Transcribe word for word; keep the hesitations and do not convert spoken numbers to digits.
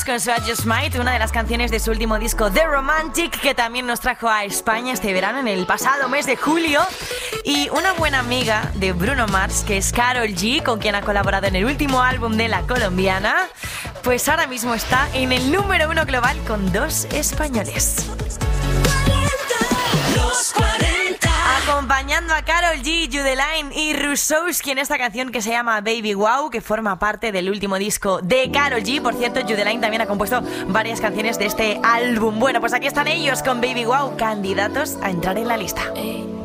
con So I Just Might, una de las canciones de su último disco The Romantic, que también nos trajo a España este verano, en el pasado mes de julio. Y una buena amiga de Bruno Mars, que es Karol G, con quien ha colaborado en el último álbum de la colombiana, pues ahora mismo está en el número uno global con dos españoles. Los cuarenta. Acompañando a Karol G, Judeline y Rusowski en esta canción que se llama Baby Wow, que forma parte del último disco de Karol G. Por cierto, Judeline también ha compuesto varias canciones de este álbum. Bueno, pues aquí están ellos con Baby Wow, candidatos a entrar en la lista. Hey.